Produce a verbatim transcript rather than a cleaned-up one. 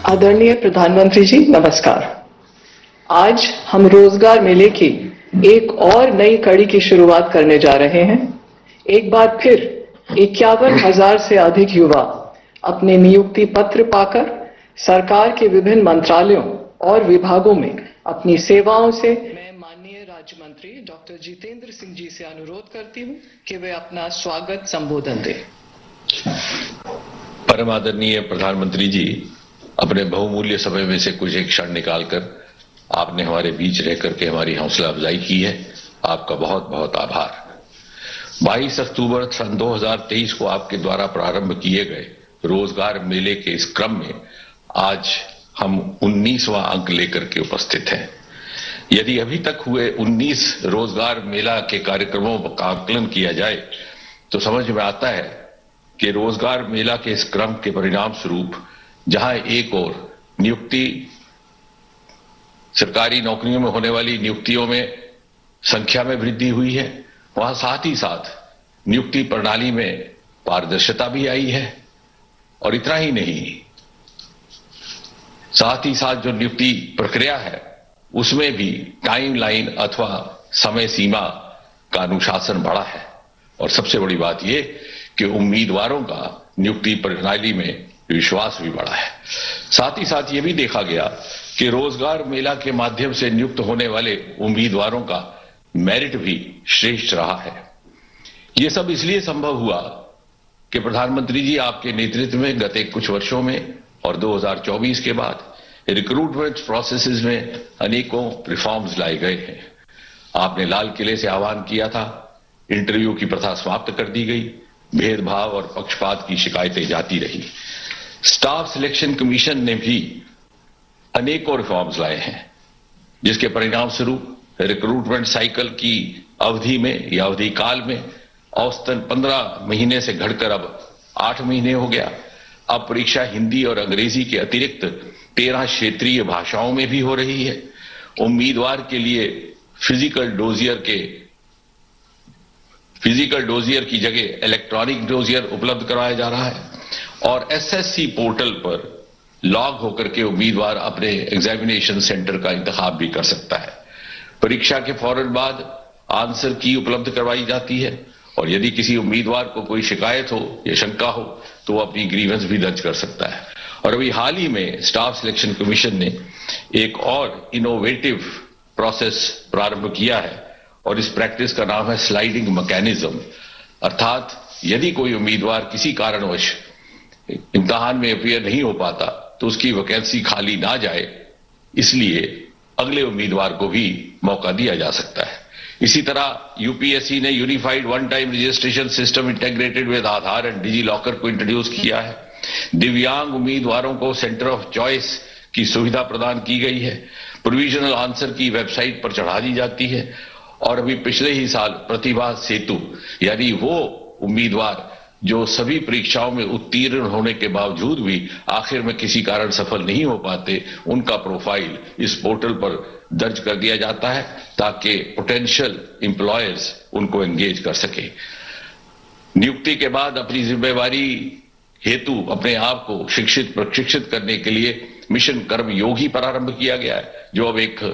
आदरणीय प्रधानमंत्री जी नमस्कार। आज हम रोजगार मेले की एक और नई कड़ी की शुरुआत करने जा रहे हैं। एक बार फिर इक्यावन हजार से अधिक युवा अपने नियुक्ति पत्र पाकर सरकार के विभिन्न मंत्रालयों और विभागों में अपनी सेवाओं से मैं माननीय राज्य मंत्री डॉक्टर जितेंद्र सिंह जी से अनुरोध करती हूं कि वे अपना स्वागत संबोधन दें। परम आदरणीय प्रधानमंत्री जी, अपने बहुमूल्य समय में से कुछ एक क्षण निकालकर आपने हमारे बीच रह करके हमारी हौसला अफजाई की है। आपका बहुत बहुत आभार। बाईस अक्टूबर सन दो हज़ार तेईस को आपके द्वारा प्रारंभ किए गए रोजगार मेले के इस क्रम में आज हम उन्नीसवां अंक लेकर के उपस्थित हैं। यदि अभी तक हुए उन्नीस रोजगार मेला के कार्यक्रमों का आकलन किया जाए तो समझ में आता है कि रोजगार मेला के इस क्रम के परिणाम स्वरूप जहां एक और नियुक्ति सरकारी नौकरियों में होने वाली नियुक्तियों में संख्या में वृद्धि हुई है, वहां साथ ही साथ नियुक्ति प्रणाली में पारदर्शिता भी आई है। और इतना ही नहीं, साथ ही साथ जो नियुक्ति प्रक्रिया है उसमें भी टाइम लाइन अथवा समय सीमा का अनुशासन बढ़ा है। और सबसे बड़ी बात यह कि उम्मीदवारों का नियुक्ति प्रणाली में विश्वास भी बढ़ा है। साथ ही साथ ये भी देखा गया कि रोजगार मेला के माध्यम से नियुक्त होने वाले उम्मीदवारों का मेरिट भी श्रेष्ठ रहा है। ये सब इसलिए संभव हुआ कि प्रधानमंत्री जी आपके नेतृत्व में गत कुछ वर्षों में और दो हज़ार चौबीस के बाद रिक्रूटमेंट प्रोसेसेस में अनेकों रिफॉर्म्स लाए गए हैं। आपने लाल किले से आह्वान किया था, इंटरव्यू की प्रथा समाप्त कर दी गई, भेदभाव और पक्षपात की शिकायतें जाती रही। स्टाफ सिलेक्शन कमीशन ने भी अनेकों रिफॉर्म्स लाए हैं, जिसके परिणाम स्वरूप रिक्रूटमेंट साइकिल की अवधि में या अवधि काल में औसतन पंद्रह महीने से घटकर अब आठ महीने हो गया। अब परीक्षा हिंदी और अंग्रेजी के अतिरिक्त तेरह क्षेत्रीय भाषाओं में भी हो रही है। उम्मीदवार के लिए फिजिकल डोजियर के फिजिकल डोजियर की जगह इलेक्ट्रॉनिक डोजियर उपलब्ध करवाया जा रहा है और एसएससी पोर्टल पर लॉग होकर के उम्मीदवार अपने एग्जामिनेशन सेंटर का इंतखाब भी कर सकता है। परीक्षा के फौरन बाद आंसर की उपलब्ध करवाई जाती है और यदि किसी उम्मीदवार को कोई शिकायत हो या शंका हो तो वो अपनी ग्रीवेंस भी दर्ज कर सकता है। और अभी हाल ही में स्टाफ सिलेक्शन कमीशन ने एक और इनोवेटिव प्रोसेस प्रारंभ किया है और इस प्रैक्टिस का नाम है स्लाइडिंग मैकेनिज्म। अर्थात यदि कोई उम्मीदवार किसी कारणवश इम्तिहान में अपीयर नहीं हो पाता तो उसकी वैकेंसी खाली ना जाए, इसलिए अगले उम्मीदवार को भी मौका दिया जा सकता है। इसी तरह यूपीएससी ने unified one time registration system integrated with Aadhaar and digi locker को इंट्रोड्यूस किया है। दिव्यांग उम्मीदवारों को सेंटर ऑफ चॉइस की सुविधा प्रदान की गई है। प्रोविजनल आंसर की वेबसाइट पर चढ़ा दी जाती है और अभी पिछले ही साल प्रतिभा सेतु यानी वो उम्मीदवार जो सभी परीक्षाओं में उत्तीर्ण होने के बावजूद भी आखिर में किसी कारण सफल नहीं हो पाते, उनका प्रोफाइल इस पोर्टल पर दर्ज कर दिया जाता है ताकि पोटेंशियल एम्प्लॉयर्स उनको एंगेज कर सके। नियुक्ति के बाद अपनी जिम्मेवारी हेतु अपने आप को शिक्षित प्रशिक्षित करने के लिए मिशन कर्मयोगी प्रारंभ किया गया है, जो अब एक